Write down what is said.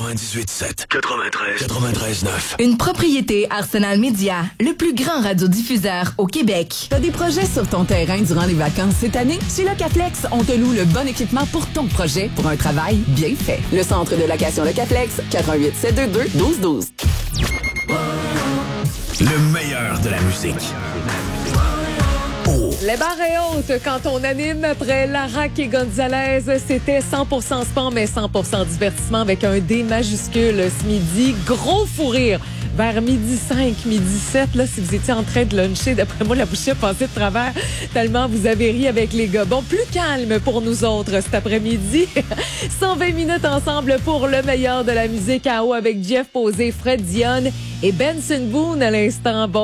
98.7, 93.9. Une propriété Arsenal Media, le plus grand radiodiffuseur au Québec. T'as des projets sur ton terrain durant les vacances cette année? Chez Locaflex, on te loue le bon équipement pour ton projet pour un travail bien fait. Le centre de location Locaflex, 88 722 1212. Le meilleur de la musique. Les barres est haute quand on anime après Larac et Gonzalez. C'était 100% sport, mais 100% divertissement avec un D majuscule ce midi. Gros fou rire. Vers midi 5, midi 7, là, si vous étiez en train de luncher, d'après moi, la bouche a passé de travers tellement vous avez ri avec les gars. Bon, plus calme pour nous autres cet après-midi. 120 minutes ensemble pour le meilleur de la musique à eau avec Jeff Posé, Fred Dionne et Benson Boone à l'instant. Bon.